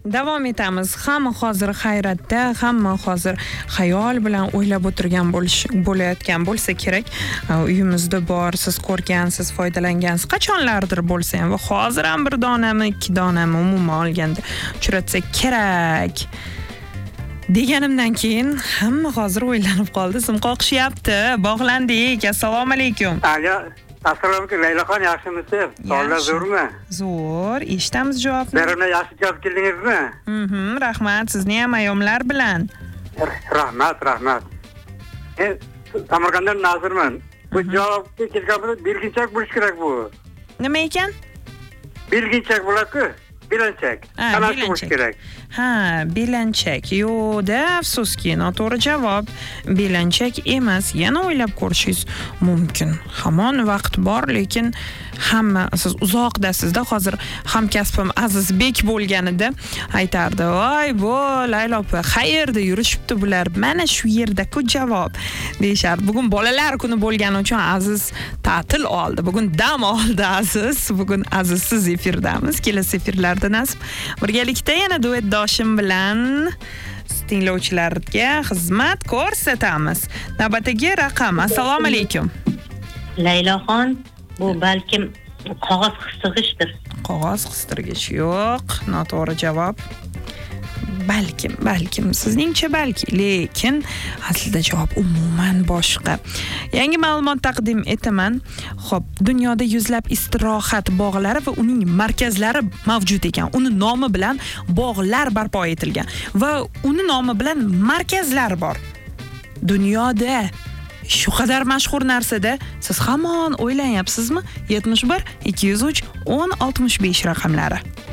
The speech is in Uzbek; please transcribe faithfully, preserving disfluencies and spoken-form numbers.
Davom etamiz. Hamma hozir hayratda, hamma hozir xayol bilan o'ylab o'tirgan bo'lish bo'layotgan bo'lsa kerak. Uyimizda bor, siz ko'rgansiz, foydalangansiz, qachonlardir bo'lsa ham va hozir ham bir donami, ikki donami umuman olganda uchratsa kerak deganimdan keyin hamma hozir o'ylanib qoldi. Sim qoqishyapti. Bog'landik. Assalomu alaykum. Alo. Assalomu alaykum Laylaxon, yaxshimisiz? Sog'lar zo'rmi? Zo'r. Eshitamiz javobni. Berimdan yaxshi javob keldingizmi? Mhm, rahmat. Sizni ham ayomlar bilan. Rahmat, rahmat. Men Samarqanddan Nazirman. Bu javobga kelganimda belginchak bo'lish kerak bu. Nima ekan? Belginchak bo'ladi-ku. Belanchak. Qanaqa bo'lish kerak? Ha, belanchak. Yo'q-da, afsuski, noto'g'ri javob. Belanchak emas. Yana o'ylab ko'rishingiz mumkin. Hamon vaqt bor, lekin hamma siz uzoqdasizda. Hozir hamkasbim Azizbek bo'lganida aytardi: "Voy, bu Laylo opa, qayerda yurishibdi bular? Mana shu yerda-ku javob" deyshar. Bugun bolalar kuni bo'lgani uchun Aziz ta'til oldi. Bugun dam oldi Aziz. Bugun Azizsiz efirdamiz. Kelasi efirlarda nasib birgalikda yana duetdoshim bilan tinglovchilarga xizmat ko'rsatamiz. Navbatdagi raqam. Assalomu alaykum. Layloxon, bu balkim qog'oz qistirgichdir. Qog'oz qistirgich yo'q, noto'g'ri javob. Balkim, balkim sizningcha balki, lekin aslida javob umuman boshqa. Yangi ma'lumot taqdim etaman. Xo'p, dunyoda yuzlab istirohat bog'lari va uning markazlari mavjud ekan. Uni nomi bilan bog'lar barpo etilgan va uni nomi bilan markazlar bor. Dunyoda shu qadar mashhur narsada siz hamon o'ylanyapsizmi? yetmish bir ikki yuz uch o'n oltmish besh raqamlari.